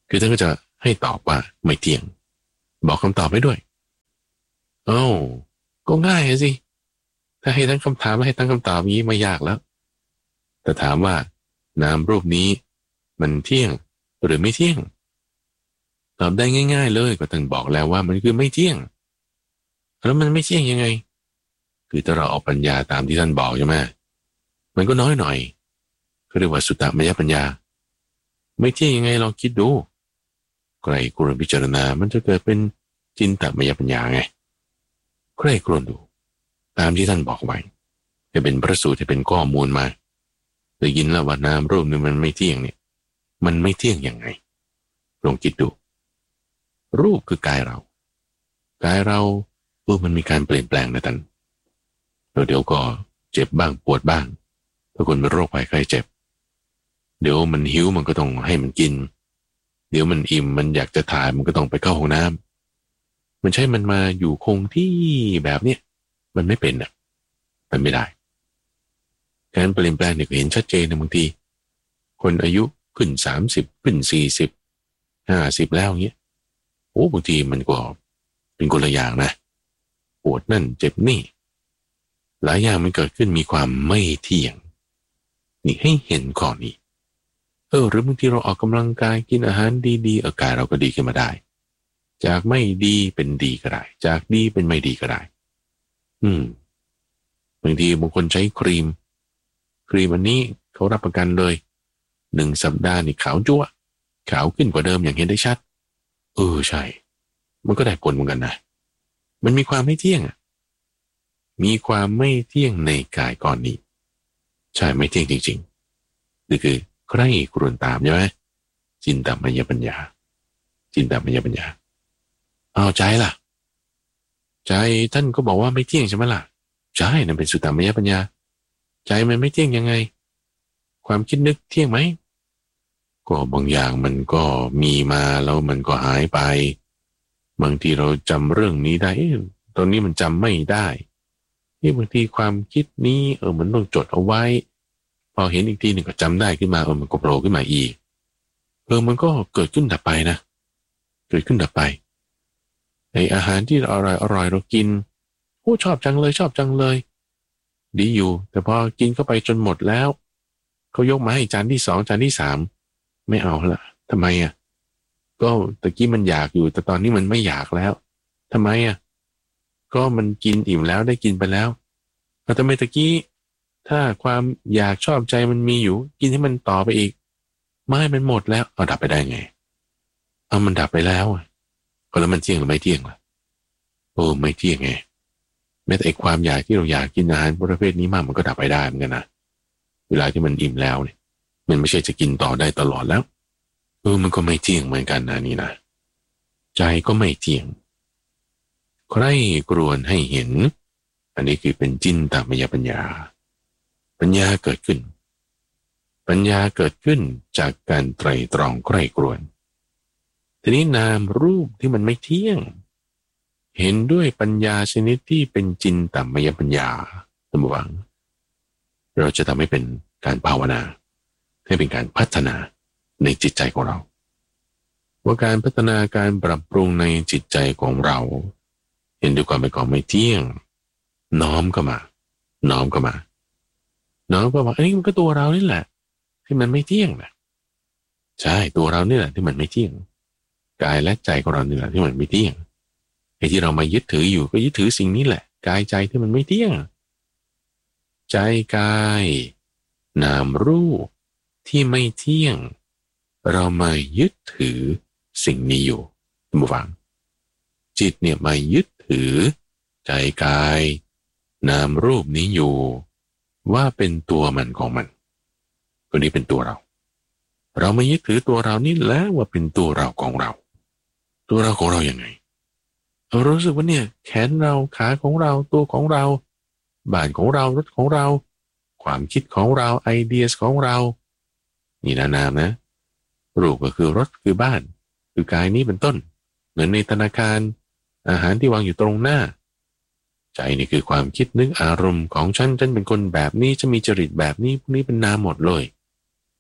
Speaker 1: คือท่านก็จะให้ตอบว่าไม่เที่ยงบอกคำตอบให้ด้วยเอ้าก็ง่ายสิถ้าให้ทั้งคำถามและให้ทั้งคำตอบนี้ไม่ยากแล้วแต่ถามว่านามรูปนี้มันเที่ยงหรือไม่เที่ยงตอบได้ง่ายๆเลยก็ท่านบอกแล้วว่ามันคือไม่เที่ยงแล้วมันไม่เที่ยงยังไงคือถ้าเราเอาปัญญาตามที่ท่านบอกใช่ไหมมันก็น้อยหน่อยเขาเรียกว่าสุตตมยปัญญาไม่เที่ยงยังไงลองคิดดูใครกรวนพิจารณามันจะเกิดเป็นจินตมยปัญญาไงใครกรวนดูตามที่ท่านบอกไว้จะเป็นพระสูตรจะเป็นข้อมูลมาได้ยินแล้วว่านามรูปนี้มันไม่เที่ยงเนี่ยมันไม่เที่ยงยังไงลองคิดดูรูปคือกายเรากายเราเออมันมีการเปลี่ยนแปลงนะท่านเดี๋ยวก็เจ็บบ้างปวดบ้างถ้าคนเป็นโรคภัยไข้เจ็บเดี๋ยวมันหิวมันก็ต้องให้มันกินเดี๋ยวมันอิ่มมันอยากจะถ่ายมันก็ต้องไปเข้าห้องน้ำมันใช่มันมาอยู่คงที่แบบเนี้ยมันไม่เป็นอ่ะมันไม่ได้การเปลี่ยนแปลงเนี่ยเห็นชัดเจนนะบางทีคนอายุขึ้นสามสิบขึ้นสี่สิบห้าสิบแล้วเงี้ยโอ้บางทีมันก็เป็นคนละอย่างนะปวดนั่นเจ็บนี่หลายอย่างมันเกิดขึ้นมีความไม่เที่ยงนี่ให้เห็นก่อนนี่เออหรือบางทีเราออกกำลังกายกินอาหารดีๆอากาศเราก็ดีขึ้นมาได้จากไม่ดีเป็นดีก็ได้จากดีเป็นไม่ดีก็ได้อืมบางทีบางคนใช้ครีมครีมอันนี้เขารับประกันเลยหนึ่งสัปดาห์นี่ขาวจั๊วขาวขึ้นกว่าเดิมอย่างเห็นได้ชัดเออใช่มันก็ได้ผลเหมือนกันนะมันมีความไม่เที่ยงอ่ะมีความไม่เที่ยงในกายก่อนนี้ใช่ไม่เที่ยงจริงๆนี่คือใคร่ครวญตามใช่ไหมจินตมยปัญญาจินตมยปัญญาเอาใจล่ะใจท่านก็บอกว่าไม่เที่ยงใช่ไหมล่ะใช่นั่นเป็นสุตตมยปัญญาใจมันไม่เที่ยงยังไงความคิดนึกเที่ยงไหมก็บางอย่างมันก็มีมาแล้วมันก็หายไปบางทีเราจำเรื่องนี้ได้ตอนนี้มันจำไม่ได้ที่บางทีความคิดนี้เออมันต้องจดเอาไว้พอเห็นอีกทีหนึ่งก็จำได้ขึ้นมาเออมันก็โผล่ขึ้นมาอีกเออมันก็เกิดขึ้นดับไปนะเกิดขึ้นดับไปในอาหารที่อร่อยอร่อยเรากินโอ้ชอบจังเลยชอบจังเลยดีอยู่แต่พอกินเข้าไปจนหมดแล้วเขายกมาให้จานที่สองจานที่สามไม่เอาละทำไมอ่ะก็ตะกี้มันอยากอยู่แต่ตอนนี้มันไม่อยากแล้วทำไมอ่ะก็มันกินอิ่มแล้วได้กินไปแล้วแต่ทำไมตะกี้ถ้าความอยากชอบใจมันมีอยู่กินให้มันต่อไปอีกไม่มันหมดแล้วเอาดับไปได้ไงเอามันดับไปแล้วก็แล้วมันเที่ยงหรือไม่เที่ยงล่ะโอ้ไม่เที่ยงไงแม้แต่ไอ้ความอยากที่เราอยากกินอาหารประเภทนี้มากมันก็ดับไปได้เหมือนกันนะเวลาที่มันอิ่มแล้วเนี่ยมันไม่ใช่จะกินต่อได้ตลอดแล้วเออมันก็ไม่เที่ยงเหมือนกันนะนี่นะใจก็ไม่เที่ยงใครกรวนให้เห็นอันนี้คือเป็นจินตมยปัญญาปัญญาเกิดขึ้นปัญญาเกิดขึ้นจากการไตร่ตรองใคร่ครวญทีนี้นามรูปที่มันไม่เที่ยงเห็นด้วยปัญญาชนิดที่เป็นจินตมยปัญญาสมหวังเราจะทำให้เป็นการภาวนาให้เป็นการพัฒนาในจิตใจของเราว่าการพัฒนาการปรับปรุงในจิตใจของเราเห็นด้วยความเป็นของไม่เที่ยงน้อมเข้ามาน้อมเข้ามาน้อมเข้ามาอันนี้มันก็ตัวเรานี่แหละที่มันไม่เที่ยงนะใช่ตัวเรานี่แหละที่มันไม่เที่ยงกายและใจของเรานี่แหละที่มันไม่เที่ยงไอ้ที่เรามายึดถืออยู่ก็ยึดถือสิ่งนี้แหละกายใจที่มันไม่เที่ยงใจกายนามรูปที่ไม่เที่ยงเรามายึดถือสิ่งนี้อยู่ท่านผู้ฟังจิตเนี่ยมายึดถือใจกายนามรูปนี้อยู่ว่าเป็นตัวมันของมันตัวนี้เป็นตัวเราเรามายึดถือตัวเรานี่แล้วว่าเป็นตัวเราของเราตัวเราของเราอย่างไงเรารู้สึกว่าเนี่ยแขนเราขาของเราตัวของเราบ้านของเรารถของเราความคิดของเราไอเดียของเรานี่นามนะรูปก็คือรถคือบ้านคือกายนี้เป็นต้นเหมือนในธนาคารอาหารที่วางอยู่ตรงหน้าใจนี่คือความคิดนึกอารมณ์ของฉันฉันเป็นคนแบบนี้ฉันมีจริตแบบนี้พวกนี้เป็นนามหมดเลย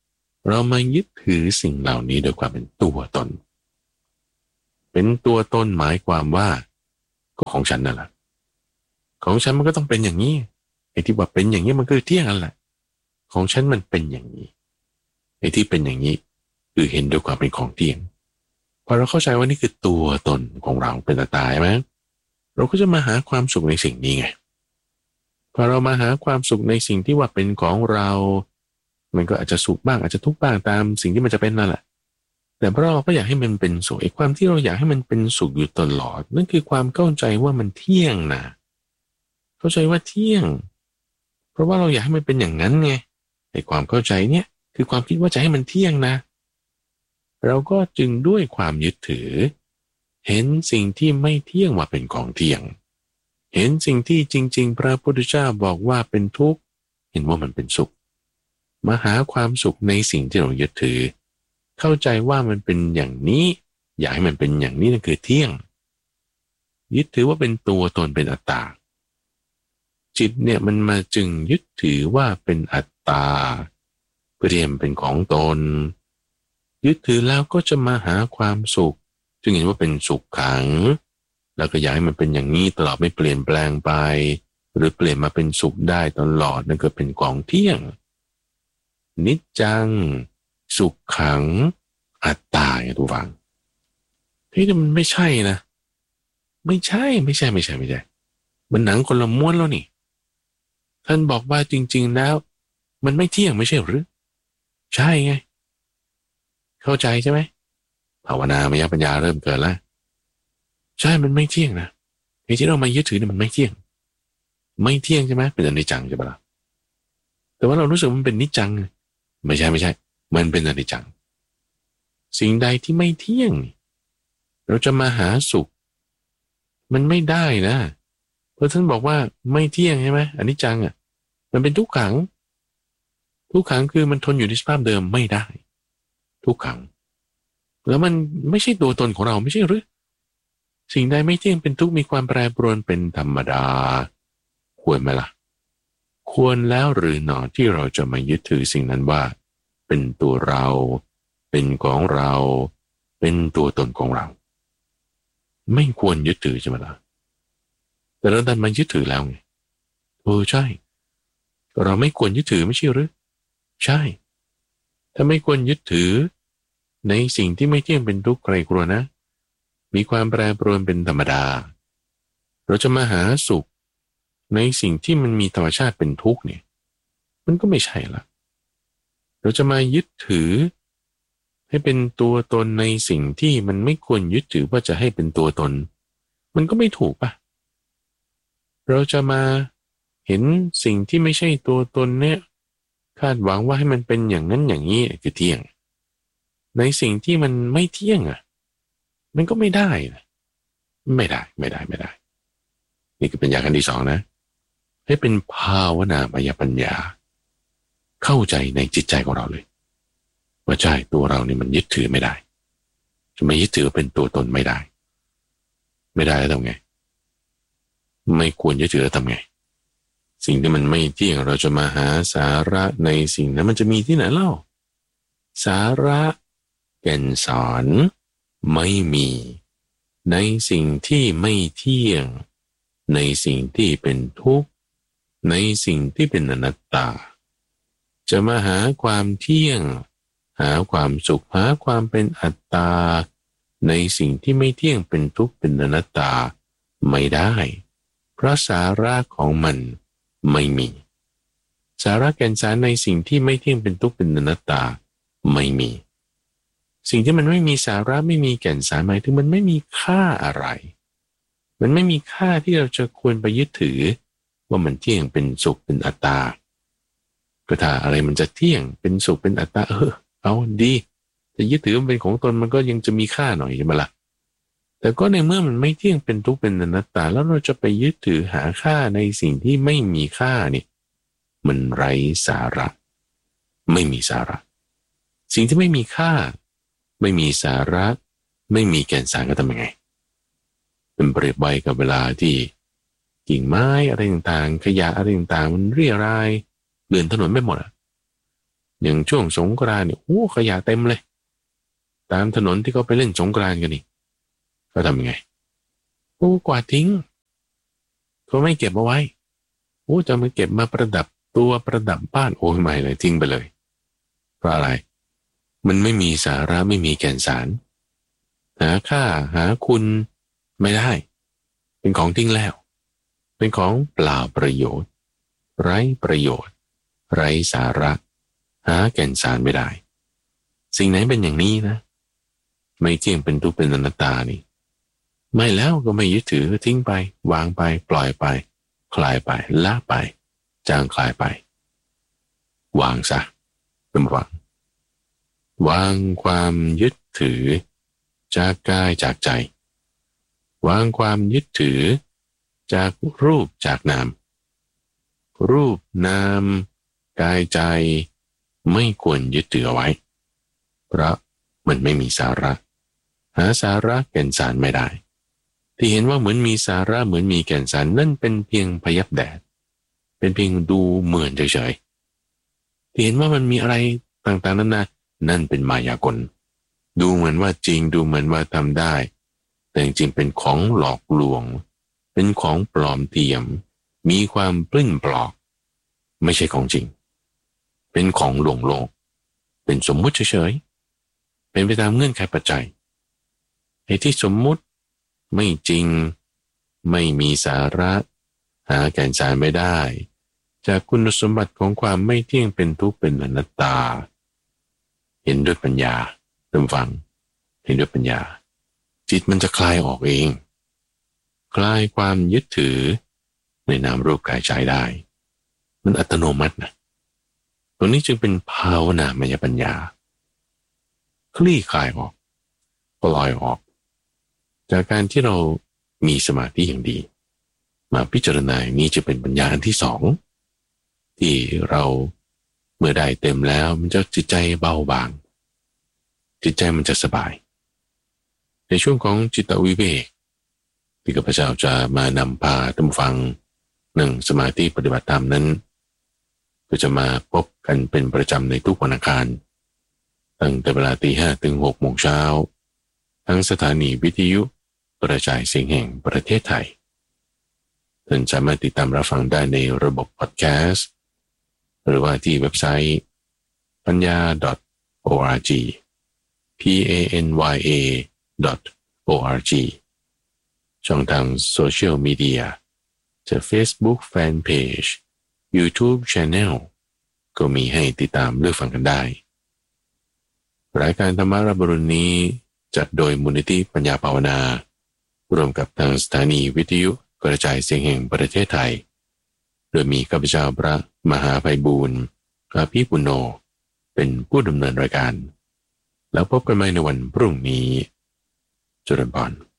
Speaker 1: เรามายึดถือสิ่งเหล่านี้โดยความเป็นตัวตนเป็นตัวตนหมายความว่าก็ของฉันนั่นแหละของฉันมันก็ต้องเป็นอย่างนี้ไอ้ที่ว่าเป็นอย่างนี้มันก็เที่ยงนั่นแหละของฉันมันเป็นอย่างนี้ไอ้ที่เป็นอย่างนี้คือเห็นด้วยความเป็นของเที่ยงพอเราเข้าใจว่านี่คือตัวตนของเราเป็นอัตตาใช่ไหมเราก็จะมาหาความสุขในสิ่งนี้ไงพอเรามาหาความสุขในสิ่งที่ว่าเป็นของเรามันก็อาจจะสุขบ้างอาจจะทุกข์บ้างตามสิ่งที่มันจะเป็นนั่นแหละแต่เพราะเราก็อยากให้มันเป็นสุขไอ้ความที่เราอยากให้มันเป็นสุขอยู่ตลอดนั่นคือความเข้าใจว่ามันเที่ยงนะเข้าใจว่าเที่ยงเพราะว่าเราอยากให้มันเป็นอย่างนั้นไงไอ้ความเข้าใจเนี่ยคือความคิดว่าจะให้มันเที่ยงนะเราก็จึงด้วยความยึดถือเห็นสิ่งที่ไม่เที่ยงว่าเป็นของเที่ยงเห็นสิ่งที่จริงๆพระพุทธเจ้าบอกว่าเป็นทุกข์เห็นว่ามันเป็นสุขมาหาความสุขในสิ่งที่เรายึดถือเข้าใจว่ามันเป็นอย่างนี้อยากให้มันเป็นอย่างนี้นั่นคือเที่ยงยึดถือว่าเป็นตัวตนเป็นอัตตาจิตเนี่ยมันมาจึงยึดถือว่าเป็นอัตตาเพื่อที่มันเป็นของตนยึดถือแล้วก็จะมาหาความสุขจึงเห็นว่าเป็นสุขขังแล้วก็อยากให้มันเป็นอย่างนี้ตลอดไม่เปลี่ยนแปลงไปหรือเปลี่ยนมาเป็นสุขได้ตลอดนั่นก็เป็นของเที่ยงนิจจังสุขขังอัตตาไงทุกฝังเฮ้ยมันไม่ใช่นะไม่ใช่ไม่ใช่ไม่ใช่ไม่ใช่มันหนังคนละม้วนแล้วนี่ท่านบอกว่าจริงๆแล้วมันไม่เที่ยงไม่ใช่หรือใช่ไงเข้าใจใช่ไหมภาวนามยปัญญาเริ่มเกิดแล้วใช่มันไม่เที่ยงนะไอ้ที่เรามายึดถือเนี่ยมันไม่เที่ยงไม่เที่ยงใช่ไหมเป็นอนิจจังใช่ปะล่ะแต่ว่าเรารู้สึกมันเป็นนิจจังไม่ใช่ไม่ใช่มันเป็นอนิจจังสิ่งใดที่ไม่เที่ยงเราจะมาหาสุขมันไม่ได้นะเพราะท่านบอกว่าไม่เที่ยงใช่ไหมอนิจจังอ่ะมันเป็นทุกขังทุกขังคือมันทนอยู่ในสภาพเดิมไม่ได้ทุกขังแล้วมันไม่ใช่ตัวตนของเราไม่ใช่หรือสิ่งใดไม่เที่ยงเป็นทุกข์มีความแปรปรวนเป็นธรรมดาควรไหมล่ะควรแล้วหรือหนอที่เราจะมายึดถือสิ่งนั้นว่าเป็นตัวเราเป็นของเราเป็นตัวตนของเราไม่ควรยึดถือใช่ไหมล่ะแต่เราดันมายึดถือแล้วไงเออใช่เราไม่ควรยึดถือไม่ใช่หรือใช่ถ้าไม่ควรยึดถือในสิ่งที่ไม่เที่ยงเป็นทุกข์ใครกลัวนะมีความแปรปรวนเป็นธรรมดาเราจะมาหาสุขในสิ่งที่มันมีธรรมชาติเป็นทุกข์เนี่ยมันก็ไม่ใช่ละเราจะมายึดถือให้เป็นตัวตนในสิ่งที่มันไม่ควรยึดถือว่าจะให้เป็นตัวตนมันก็ไม่ถูกป่ะเราจะมาเห็นสิ่งที่ไม่ใช่ตัวตนเนี่ยคาดหวังว่าให้มันเป็นอย่างนั้นอย่างนี้คือเที่ยงในสิ่งที่มันไม่เที่ยงอ่ะมันก็ไม่ได้นะไม่ได้ไม่ได้ไม่ได้นี่คือปัญญาขั้นที่สองนะให้เป็นภาวนามยปัญญาเข้าใจในจิตใจของเราเลยว่าใช่ตัวเรานี่มันยึดถือไม่ได้จะไม่ยึดถือเป็นตัวตนไม่ได้ไม่ได้แล้วทำไงไม่ควรยึดถือแล้วทำไงสิ่งที่มันไม่เที่ยงเราจะมาหาสาระในสิ่งนั้นมันจะมีที่ไหนเล่าสาระแก่นสารไม่มีในสิ่งที่ไม่เที่ยงในสิ่งที่เป็นทุกข์ในสิ่งที่เป็นอนัตตาจะมาหาความเที่ยงหาความสุขหาความเป็นอัตตาในสิ่งที่ไม่เที่ยงเป็นทุกข์เป็นอนัตตาไม่ได้เพราะสาระของมันไม่มีสาระแก่นสารในสิ่งที่ไม่เที่ยงเป็นทุกข์เป็นอนัตตาไม่มีสิ่งที่มันไม่มีสาระไม่มีแก่นสารหมายถึงมันไม่มีค่าอะไรมันไม่มีค่าที่เราจะควรไปยึดถือว่ามันเที่ยงเป็นสุขเป็นอัตตาก็ถ้าอะไรมันจะเที่ยงเป็นสุขเป็นอัตตาเออเอาดีจะยึดถือมันเป็นของตนมันก็ยังจะมีค่าหน่อยใช่ไหมล่ะแต่ก็ในเมื่อมันไม่เที่ยงเป็นทุกข์เป็นอนัตตาแล้วเราจะไปยึดถือหาค่าในสิ่งที่ไม่มีค่านี่มันไร้สาระไม่มีสาระสิ่งที่ไม่มีค่าไม่มีสาระไม่มีแก่นสารก็ทำยังไงเป็นเปรียบไว้กับเวลาที่กิ่งไม้อะไรต่างๆขยะอะไรต่างๆมันเรี่ยรายเกลื่อนถนนไม่หมดอ่ะอย่างช่วงสงกรานต์เนี่ยโอ้ขยะเต็มเลยตามถนนที่เขาไปเล่นสงกรานต์กันนี่เขาทำยังไงโอ้กวาดทิ้งเขาไม่เก็บเอาไว้โอ้จะมาเก็บมาประดับตัวประดับบ้านโอ้ยไม่เลยทิ้งไปเลยเพราะอะไรมันไม่มีสาระไม่มีแก่นสารหาค่าหาคุณไม่ได้เป็นของทิ้งแล้วเป็นของเปล่าประโยชน์ไร้ประโยชน์ไร้สาระหาแก่นสารไม่ได้สิ่งไหนเป็นอย่างนี้นะไม่เที่ยงเป็นทุกข์เป็นอนัตตานี่ไม่แล้วก็ไม่ยึดถือทิ้งไปวางไปปล่อยไปคลายไปละไปจางคลายไปวางซะจำวางวางความยึดถือจากกายจากใจวางความยึดถือจากรูปจากนามรูปนามกายใจไม่ควรยึดถือเอาไว้เพราะมันไม่มีสาระหาสาระแก่นสารไม่ได้ที่เห็นว่าเหมือนมีสาระเหมือนมีแก่นสารนั่นเป็นเพียงพยับแดดเป็นเพียงดูเหมือนเฉยๆที่เห็นว่ามันมีอะไรต่างๆนั้นนะนั่นเป็นมายากลดูเหมือนว่าจริงดูเหมือนว่าทำได้แต่จริงๆเป็นของหลอกลวงเป็นของปลอมเทียมมีความปลิ้นปลอกไม่ใช่ของจริงเป็นของลวงโลกเป็นสมมุติเฉยๆเป็นไปตามเงื่อนไขปัจจัยไอ้ที่สมมุติไม่จริงไม่มีสาระหาแก่นสารไม่ได้จากคุณสมบัติของความไม่เที่ยงเป็นทุกข์เป็นอนัตตาเห็นด้วยปัญญาเริ่มฟังเห็นด้วยปัญญาจิตมันจะคลายออกเองคลายความยึดถือในนามรูปกายใจได้มันอัตโนมัตินะตรงนี้จึงเป็นภาวนามยปัญญาคลี่คลายออกปล่อยออกจากการที่เรามีสมาธิอย่างดีมาพิจารณานี้จะเป็นปัญญาอันที่สองที่เราเมื่อได้เต็มแล้วมันจะจิตใจเบาบางจิตใจมันจะสบายในช่วงของจิตวิเวกที่ข้าพเจ้าจะมานำพาท่านฟังหนึ่งสมาธิปฏิบัติธรรมนั้นก็จะมาพบกันเป็นประจำในทุกวันอังคารตั้งแต่เวลาตีห้าถึงหกโมงเช้าทั้งสถานีวิทยุกระจายเสียงแห่งประเทศไทยท่านสามารถติดตามรับฟังได้ในระบบพอดแคสต์หรือว่าที่เว็บไซต์ปัญญา .org p a n y a .org ช่องทางโซเชียลมีเดียจะ Facebook Fanpage YouTube Channel ก็มีให้ติดตามเลือกฟังกันได้รายการธรรมรับรุณนี้จัดโดยมูลนิธิปัญญาภาวนาร่วมกับทางสถานีวิทยุกระจายเสียงแห่งประเทศไทยโดยมีข้าพเจ้าพระมหาไพบูลย์อภิปุโนเป็นผู้ดำเนินรายการแล้วพบกันใหม่ในวันพรุ่งนี้เจริญพร